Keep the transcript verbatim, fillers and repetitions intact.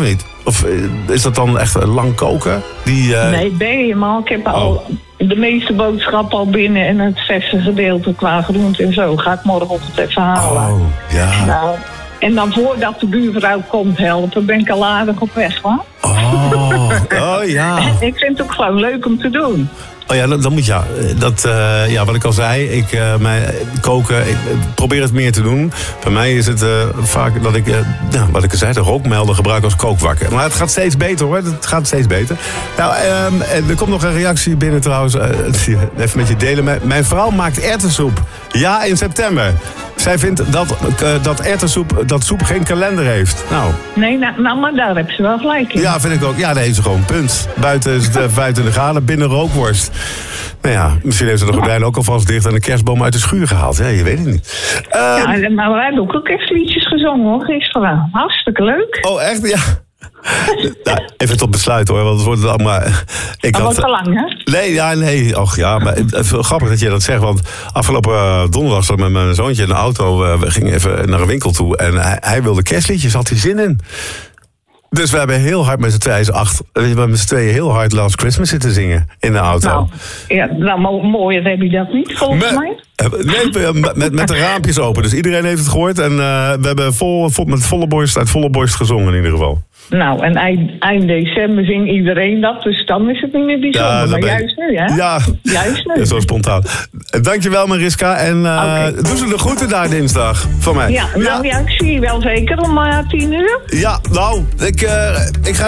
niet? Of is dat dan echt lang koken? Die, uh... Nee, ben je helemaal. Ik heb al oh. de meeste boodschappen al binnen en het verse gedeelte qua groente en zo ga ik morgenochtend even halen. Oh, ja. Nou, en dan voordat de buurvrouw komt helpen, ben ik al aardig op weg, hoor. Oh, oh ja. Ik vind het ook gewoon leuk om te doen. Oh ja, dan, dan moet ja. Dat, uh, ja, wat ik al zei, ik, uh, mijn, koken, ik probeer het meer te doen. Bij mij is het uh, vaak dat ik, uh, nou, wat ik al zei, de rookmelder gebruik als kookwakker. Maar het gaat steeds beter, hoor. Het gaat steeds beter. Nou, um, er komt nog een reactie binnen trouwens. Uh, even met je delen. Mijn, mijn vrouw maakt erwtensoep. Ja, in september. Zij vindt dat, uh, dat erwtensoep, dat soep geen kalender heeft. Nou. Nee, nou, nou, maar daar heb ze wel gelijk in. Ja, vind ik ook. Ja, daar heeft ze gewoon punt. Buiten is het uh, vijfentwintig graden, binnen rookworst. Nou ja, misschien heeft ze de gordijnen ook alvast dicht en de kerstboom uit de schuur gehaald. Ja, je weet het niet. Uh, ja, maar wij hebben ook kerstliedjes gezongen, hoor, gisteren. Hartstikke leuk. Oh, echt? Ja. Nou, even tot besluit, hoor, want het wordt het allemaal... Ik dat had, wordt te lang, hè? Nee, ja, nee. Och, ja, maar grappig dat je dat zegt, want afgelopen uh, donderdag zat met mijn zoontje in de auto. Uh, we gingen even naar een winkel toe en hij, hij wilde kerstliedjes, had hij zin in. Dus we hebben heel hard met z'n tweeën, acht, we hebben met z'n tweeën heel hard Last Christmas zitten zingen in de auto. Nou, ja, nou mooier heb je dat niet, volgens met, mij. Nee, met, met de raampjes open. Dus iedereen heeft het gehoord. En uh, we hebben vol, vol, met volle borst, uit volle borst gezongen in ieder geval. Nou, en eind, eind december zingt iedereen dat. Dus dan is het niet meer bijzonder. Ja, maar juist nu, hè? Ja, juist nu. Ja, zo spontaan. Dankjewel, Mariska. En uh, okay. Doe ze de groeten daar dinsdag van mij. Ja, nou ja, ja ik zie je wel zeker om uh, tien uur. Ja, nou, ik, uh, ik ga...